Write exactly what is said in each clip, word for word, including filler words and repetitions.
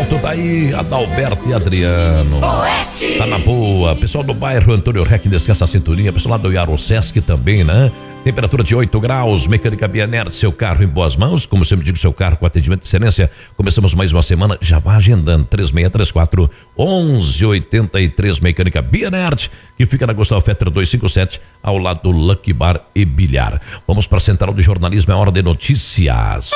Pronto, tá aí Adalberto e Adriano. Oeste. Tá na boa. Pessoal do bairro Antônio Rec, descansa a cinturinha. Pessoal lá do Iaro Sesc também, né? Temperatura de oito graus, Mecânica Bianert, seu carro em boas mãos. Como sempre digo, seu carro com atendimento de excelência. Começamos mais uma semana, já vai agendando. três seis três quatro, onze oitenta e três, Mecânica Bianert, que fica na Gustavo Fetter duzentos e cinquenta e sete, ao lado do Lucky Bar e Bilhar. Vamos para a Central de Jornalismo, é hora de notícias.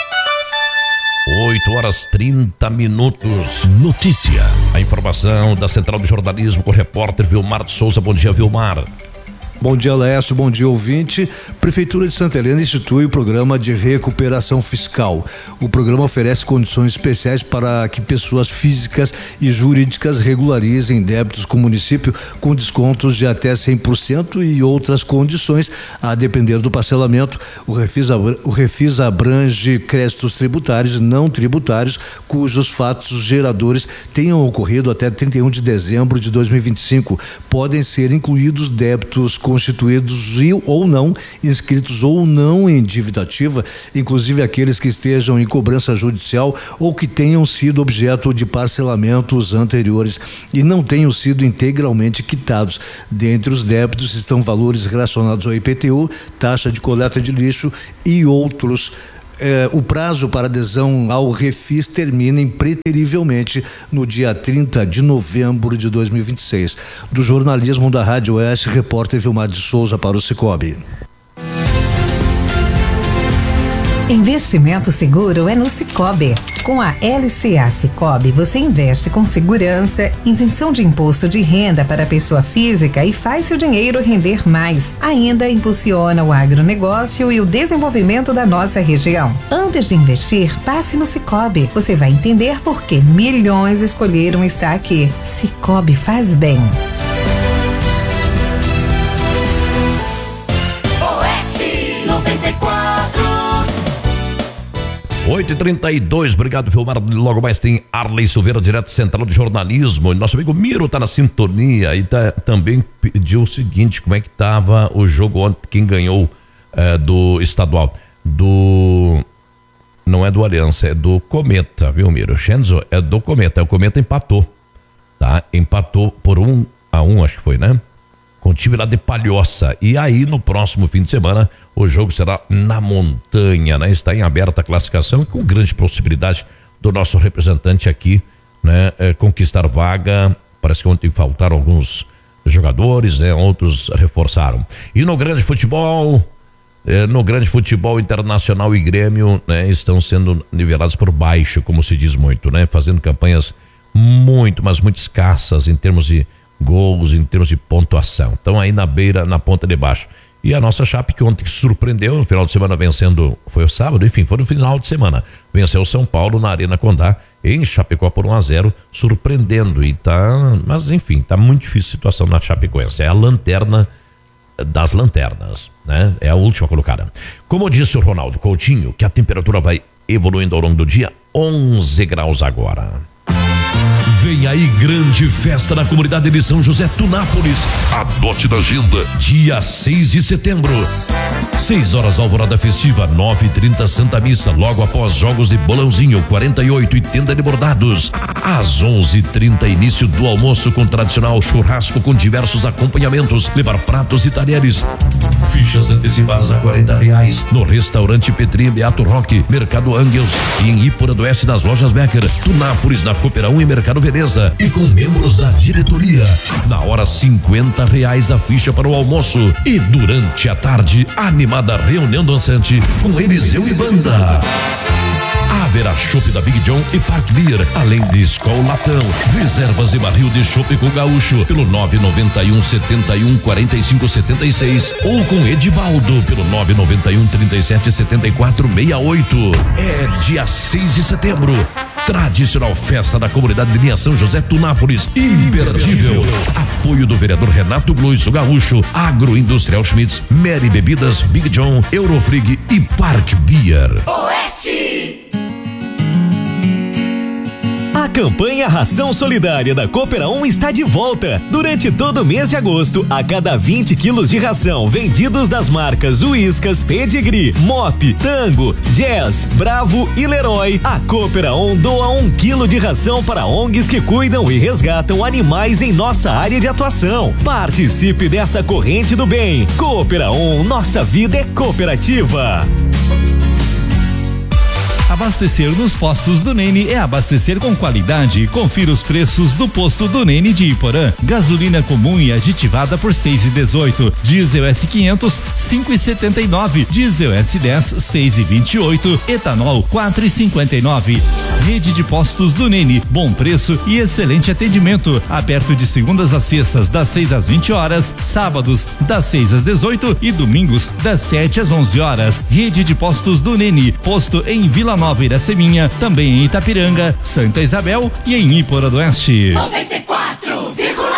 oito horas trinta minutos. Notícia. A informação da Central de Jornalismo com o repórter Vilmar de Souza. Bom dia, Vilmar. Bom dia, Lécio. Bom dia, ouvinte. Prefeitura de Santa Helena institui o programa de recuperação fiscal. O programa oferece condições especiais para que pessoas físicas e jurídicas regularizem débitos com o município com descontos de até cem por cento e outras condições a depender do parcelamento. O Refis, o Refis abrange créditos tributários e não tributários cujos fatos geradores tenham ocorrido até trinta e um de dezembro de dois mil e vinte e cinco. Podem ser incluídos débitos constituídos e, ou não, inscritos ou não em dívida ativa, inclusive aqueles que estejam em cobrança judicial ou que tenham sido objeto de parcelamentos anteriores e não tenham sido integralmente quitados. Dentre os débitos estão valores relacionados ao I P T U, taxa de coleta de lixo e outros. Eh, o prazo para adesão ao Refis termina impreterivelmente no dia trinta de novembro de dois mil e vinte e seis. Do jornalismo da Rádio Oeste, repórter Vilmar de Souza para o Cicobi. Investimento seguro é no Cicobi. Com a L C A Cicobi, você investe com segurança, isenção de imposto de renda para a pessoa física e faz seu dinheiro render mais. Ainda impulsiona o agronegócio e o desenvolvimento da nossa região. Antes de investir, passe no Cicobi. Você vai entender por que milhões escolheram estar aqui. Cicobi faz bem. Oeste noventa e quatro. oito e trinta e dois, obrigado, Vilmar. Logo mais tem Arley Silveira, direto Central de Jornalismo. Nosso amigo Miro tá na sintonia e tá, também pediu o seguinte: como é que tava o jogo ontem? Quem ganhou é, do estadual? Do. Não é do Aliança, é do Cometa, viu, Miro? Shenzo, é do Cometa. O Cometa empatou, tá? Empatou por um a um, acho que foi, né? Com o time lá de Palhoça. E aí, no próximo fim de semana, o jogo será na Montanha, né? Está em aberta a classificação e com grande possibilidade do nosso representante aqui, né? É, conquistar vaga. Parece que ontem faltaram alguns jogadores, né? Outros reforçaram. E no grande futebol, é, no grande futebol Internacional e Grêmio, né? Estão sendo nivelados por baixo, como se diz muito, né? Fazendo campanhas muito, mas muito escassas em termos de gols, em termos de pontuação. Então aí na beira, na ponta de baixo. E a nossa Chape, que ontem surpreendeu no final de semana vencendo, foi o sábado, enfim, foi no final de semana, venceu o São Paulo na Arena Condá em Chapecó por um a zero, surpreendendo. E tá, mas enfim, tá muito difícil a situação na Chapecoense. É a lanterna das lanternas, né? É a última colocada. Como disse o Ronaldo Coutinho, que a temperatura vai evoluindo ao longo do dia, onze graus agora. Vem aí grande festa na comunidade de São José Tunápolis. Anote na agenda, dia seis de setembro. seis horas alvorada festiva, nove e trinta Santa Missa, logo após jogos de bolãozinho, quarenta e oito e tenda de bordados. Às onze e trinta início do almoço com tradicional churrasco com diversos acompanhamentos, levar pratos e talheres. Fichas antecipadas a quarenta reais no restaurante Petri, Beato Roque, Mercado Angels e em Ípora do Oeste nas lojas Becker, Tunápolis na Coopera um e Mercado Veneza e com membros da diretoria. Na hora cinquenta reais a ficha para o almoço e durante a tarde animada reunião dançante com Eliseu e banda. Haverá chopp da Big John e Park Beer, além de Skol Latão, reservas e barril de chopp com gaúcho pelo nove nove um, setenta e um, quarenta e cinco, setenta e seis ou com Edivaldo pelo nove nove um, trinta e sete, setenta e quatro, sessenta e oito. É dia seis de setembro. Tradicional festa da comunidade de linha São José Tunápolis, imperdível. Apoio do vereador Renato Gluis, o Gaúcho, Agroindustrial Schmitz, Mary Bebidas, Big John, Eurofrig e Park Beer. Oeste. A campanha Ração Solidária da Coopera um está de volta. Durante todo o mês de agosto, a cada vinte quilos de ração vendidos das marcas Whiskas, Pedigree, Mop, Tango, Jazz, Bravo e Leroy, a Coopera um doa um quilo de ração para O N Gs que cuidam e resgatam animais em nossa área de atuação. Participe dessa corrente do bem. Coopera um, nossa vida é cooperativa. Abastecer nos postos do Nene é abastecer com qualidade. Confira os preços do posto do Nene de Iporã. Gasolina comum e aditivada por seis e dezoito. Diesel S quinhentos, cinco e setenta e nove. Diesel S dez, seis e vinte e oito. Etanol, quatro e cinquenta e nove. Rede de postos do Nene. Bom preço e excelente atendimento. Aberto de segundas a sextas, das seis às vinte horas. Sábados, das seis às dezoito e domingos, das sete às onze horas. Rede de postos do Nene. Posto em Vila Nova Iraceminha, também em Itapiranga, Santa Isabel e em Iporã do Oeste. noventa e quatro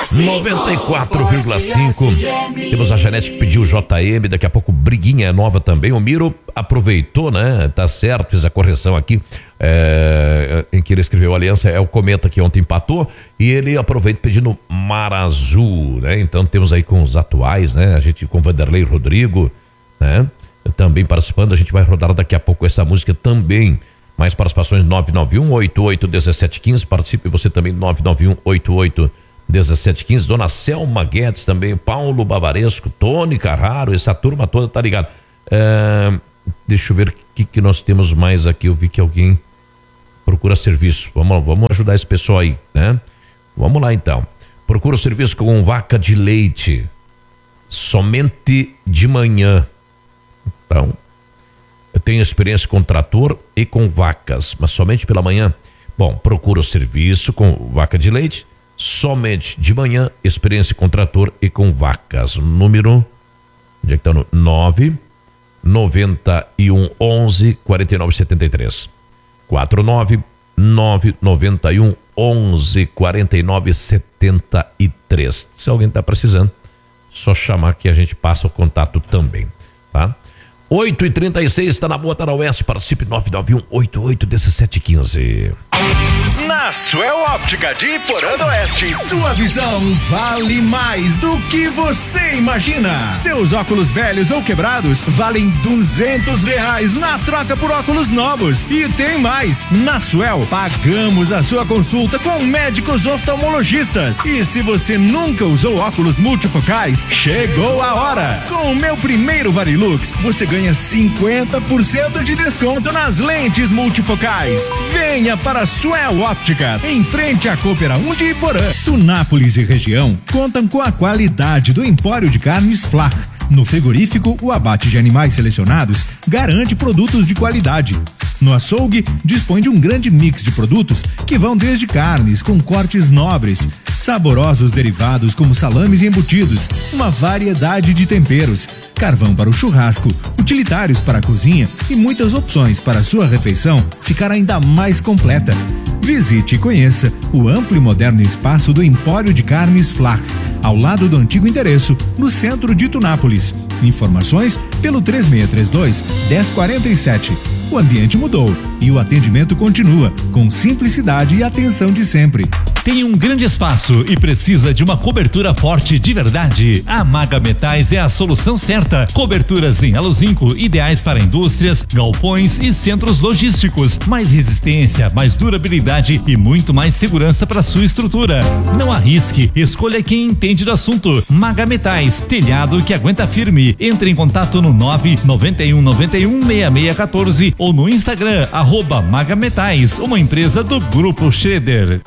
vírgula cinco. Temos a Janete que pediu J M, daqui a pouco Briguinha é nova também. O Miro aproveitou, né? Tá certo, fez a correção aqui é, em que ele escreveu Aliança, é o Cometa que ontem empatou, e ele aproveita pedindo Mar Azul, né? Então temos aí com os atuais, né? A gente com Vanderlei Rodrigo, né? Também participando, a gente vai rodar daqui a pouco essa música também. Mais participações nove nove um oito oito um sete um cinco, participe você também nove nove um oito oito um sete um cinco. Dona Selma Guedes também, Paulo Bavaresco, Tony Carraro, essa turma toda tá ligado. É, deixa eu ver o que, que nós temos mais aqui. Eu vi que alguém procura serviço. Vamos, vamos ajudar esse pessoal aí, né? Vamos lá então. Procura serviço com vaca de leite somente de manhã. Então, eu tenho experiência com trator e com vacas, mas somente pela manhã. Bom, procura o serviço com vaca de leite, somente de manhã, experiência com trator e com vacas. Número, onde é que tá? No nove noventa e um onze quarenta e nove setenta e três. quatro nove nove noventa e um onze quarenta e nove setenta e três. Se alguém tá precisando, só chamar que a gente passa o contato também, tá? oito e trinta e seis, está na boa, tá na Oeste, participe nove nove um oito oito um sete um cinco. Na Suel Óptica de Iporã do Oeste, sua visão vale mais do que você imagina. Seus óculos velhos ou quebrados valem duzentos reais na troca por óculos novos. E tem mais, na Suel pagamos a sua consulta com médicos oftalmologistas. E se você nunca usou óculos multifocais, chegou a hora. Com o meu primeiro Varilux, você ganha cinquenta por cento de desconto nas lentes multifocais. Venha para a Suel Óptica, em frente à Coopera um de Iporã. Tunápolis e região contam com a qualidade do Empório de Carnes Flach. No frigorífico, o abate de animais selecionados garante produtos de qualidade. No açougue, dispõe de um grande mix de produtos que vão desde carnes com cortes nobres, saborosos derivados como salames e embutidos, uma variedade de temperos, carvão para o churrasco, utilitários para a cozinha e muitas opções para a sua refeição ficar ainda mais completa. Visite e conheça o amplo e moderno espaço do Empório de Carnes Flach, ao lado do antigo endereço, no centro de Tunápolis. Informações pelo três seis três dois, um zero quatro sete. O ambiente mudou e o atendimento continua com simplicidade e atenção de sempre. Tem um grande espaço e precisa de uma cobertura forte de verdade? A Maga Metais é a solução certa. Coberturas em aluzinco, ideais para indústrias, galpões e centros logísticos. Mais resistência, mais durabilidade e muito mais segurança para sua estrutura. Não arrisque, escolha quem entende do assunto. Maga Metais, telhado que aguenta firme. Entre em contato no nove nove um nove um seis seis um quatro ou no Instagram, arroba Maga Metais, uma empresa do Grupo Schroeder.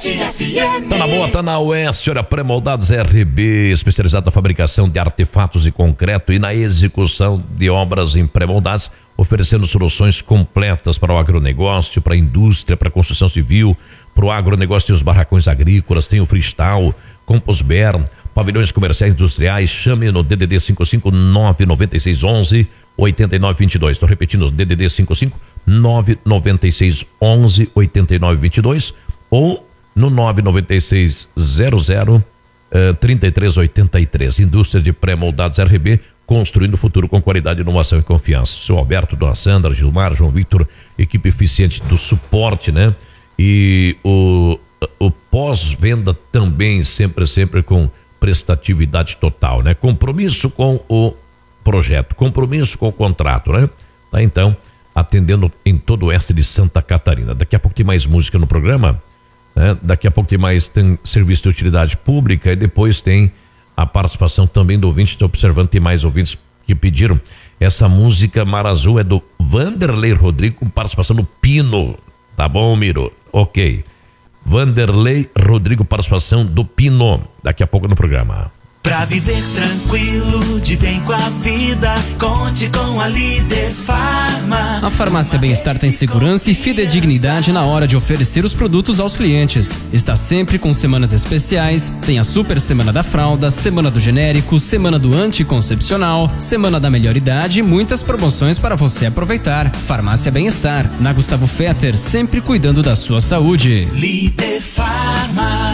Tá na boa, tá na Oeste, olha, Pré-Moldados R B, especializado na fabricação de artefatos e concreto e na execução de obras em pré-moldados, oferecendo soluções completas para o agronegócio, para a indústria, para a construção civil, para o agronegócio. Tem os barracões agrícolas, tem o freestyle, Composbern, pavilhões comerciais industriais. Chame no D D D cinco cinco nove nove seis onze oito nove dois dois. Estou repetindo, D D D cinco cinco nove nove seis onze oito nove dois dois ou no nove nove seis zero zero trinta e três oitenta e três. Indústria de Pré-Moldados R B, construindo o futuro com qualidade, inovação e confiança. Seu Alberto, Dona Sandra, Gilmar, João Victor, equipe eficiente do suporte, né? E o, o pós-venda também sempre, sempre com prestatividade total, né? Compromisso com o projeto, compromisso com o contrato, né? Tá, então, atendendo em todo o oeste de Santa Catarina. Daqui a pouco tem mais música no programa, né? Daqui a pouco tem mais, tem serviço de utilidade pública e depois tem a participação também do ouvinte. Estou observando, tem mais ouvintes que pediram. Essa música Mar Azul é do Vanderlei Rodrigo com participação do Pino. Tá bom, Miro? Ok. Vanderlei Rodrigo, participação do Pino. Daqui a pouco no programa. Pra viver tranquilo, de bem com a vida, conte com a Líder Farma. A Farmácia Bem-Estar tem segurança e fidedignidade na hora de oferecer os produtos aos clientes. Está sempre com semanas especiais, tem a Super Semana da Fralda, Semana do Genérico, Semana do Anticoncepcional, Semana da Melhor Idade e muitas promoções para você aproveitar. Farmácia Bem-Estar, na Gustavo Fetter, sempre cuidando da sua saúde. Líder Farma.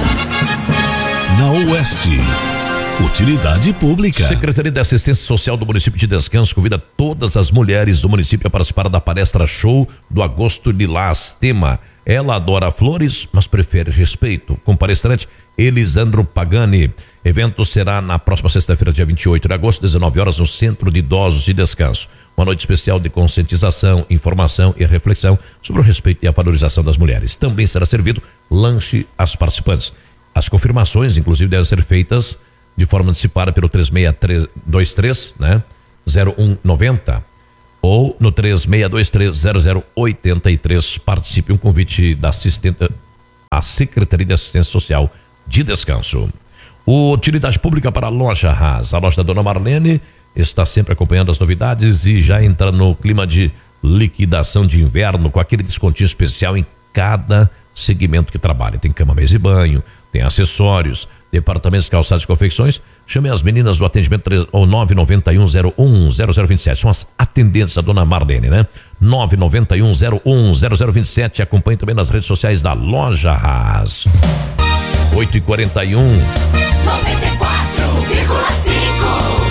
Na Oeste. Utilidade Pública. Secretaria de Assistência Social do município de Descanso convida todas as mulheres do município a participar da palestra show do Agosto Lilás. Tema: ela adora flores, mas prefere respeito. Com palestrante Elisandro Pagani. Evento será na próxima sexta-feira, dia vinte e oito de agosto, dezenove horas, no Centro de Idosos de Descanso. Uma noite especial de conscientização, informação e reflexão sobre o respeito e a valorização das mulheres. Também será servido lanche às participantes. As confirmações, inclusive, devem ser feitas de forma antecipada pelo três seis dois três, né? zero um nove zero ou no três seis dois três zero zero oito três. Participe, um convite da assistente, a Secretaria de Assistência Social de Descanso. O Utilidade Pública para a Loja Haas. A loja da Dona Marlene está sempre acompanhando as novidades e já entra no clima de liquidação de inverno com aquele descontinho especial em cada segmento que trabalha. Tem cama, mesa e banho, tem acessórios, departamentos, calçados e confecções. Chame as meninas do atendimento ou nove nove um zero um zero zero dois sete. São as atendentes da Dona Marlene, né? nove nove um zero um zero zero dois sete. Acompanhe também nas redes sociais da Loja Haas. oito e quarenta e um. noventa e quatro vírgula cinco.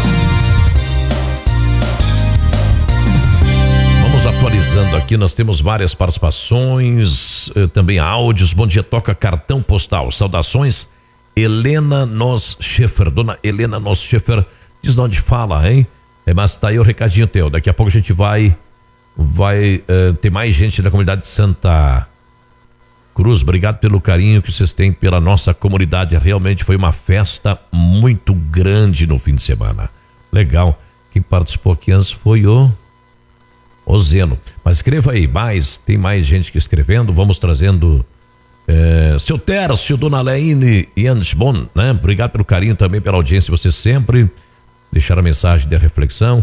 Vamos atualizando aqui, nós temos várias participações, eh, também áudios. Bom dia, toca cartão postal. Saudações, Helena Nos Scheffer. Dona Helena Nos Scheffer, diz de onde fala, hein? É, mas tá aí o recadinho teu. Daqui a pouco a gente vai, vai uh, ter mais gente da comunidade de Santa Cruz. Obrigado pelo carinho que vocês têm pela nossa comunidade. Realmente foi uma festa muito grande no fim de semana. Legal. Quem participou aqui antes foi o o Zeno. Mas escreva aí mais, tem mais gente que escrevendo. Vamos trazendo É, seu Tércio, Dona Leine e Ansbon, né? Obrigado pelo carinho também, pela audiência. Você sempre deixaram a mensagem de reflexão.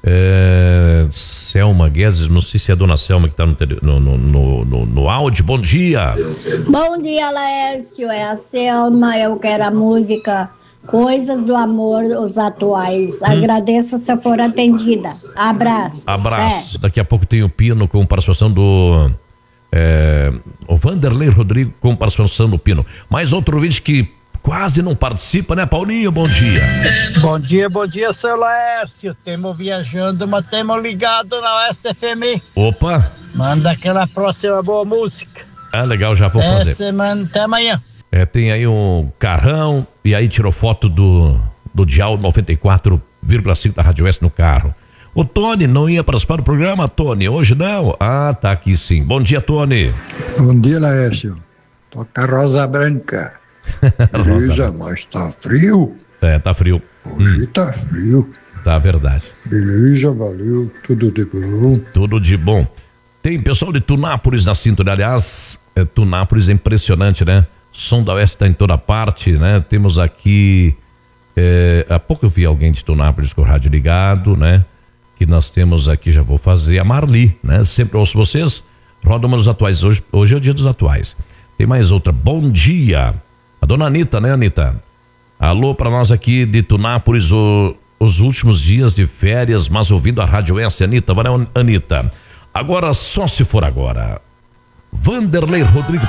É, Selma Guedes, não sei se é a Dona Selma que está no, no, no, no, no áudio. Bom dia. Bom dia, Laércio. É a Selma. Eu quero a música Coisas do Amor, os atuais. Hum. Agradeço se eu for atendida. Abraço. Abraço. É. Daqui a pouco tem o Pino com participação do É, o Vanderlei Rodrigo com participação do Pino. Mais outro ouvinte que quase não participa, né, Paulinho? Bom dia. Bom dia, bom dia, seu Laércio. Temos viajando, mas temos ligado na Oeste F M. Opa. Manda aquela próxima boa música. Ah, legal, já vou até fazer. Semana, até amanhã. É, tem aí um carrão e aí tirou foto do, do dial noventa e quatro vírgula cinco da Rádio Oeste no carro. O Tony não ia participar do programa, Tony, hoje não? Ah, tá aqui sim. Bom dia, Tony. Bom dia, Laércio. Toca Rosa Branca. Beleza, mas tá frio. É, tá frio. Hoje hum. tá frio. Tá, verdade. Beleza, valeu, tudo de bom. Tudo de bom. Tem pessoal de Tunápolis na cintura, aliás, é, Tunápolis é impressionante, né? Som da Oeste tá em toda parte, né? Temos aqui, é, há pouco eu vi alguém de Tunápolis com o rádio ligado, né? Que nós temos aqui, já vou fazer, a Marli, né? Sempre ouço vocês, roda uma dos atuais, hoje, hoje é o dia dos atuais. Tem mais outra, bom dia, a dona Anitta, né, Anitta? Alô pra nós aqui de Tunápolis, o, os últimos dias de férias, mas ouvindo a Rádio Oeste, Anitta, valeu, Anitta. Agora, só se for agora. Vanderlei Rodrigo